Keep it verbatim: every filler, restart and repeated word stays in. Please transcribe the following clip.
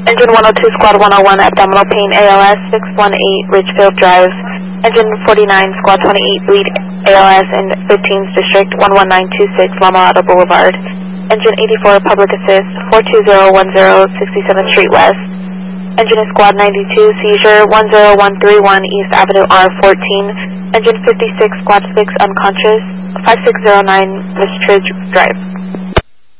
Engine one oh two, Squad one oh one, abdominal pain, A L S, six one eight, Ridgefield Drive. Engine forty-nine, Squad twenty-eight, bleed, A L S in fifteenth District, one one nine two six, La Mirada Boulevard. Engine eighty-four, Public Assist, four two zero one zero, sixty-seventh Street West. Engine is Squad ninety-two, seizure, one zero one three one, East Avenue R fourteen. Engine fifty-six, Squad six, unconscious, five six zero nine, West Ridge Drive.